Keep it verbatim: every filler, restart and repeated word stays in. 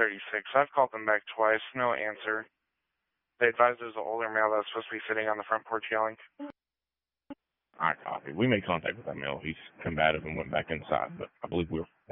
thirty-six. I've called them back twice. No answer. They advised it was an older male that was supposed to be sitting on the front porch yelling. I copy. We made contact with that male. He's combative and went back inside, but I believe we're